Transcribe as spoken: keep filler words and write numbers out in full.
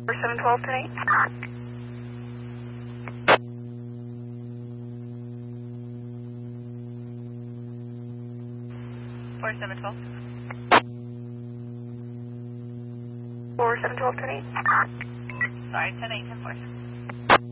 four seven twelve, ten eight. four seven twelve. four seven twelve, ten eight. Sorry, ten eight, ten four.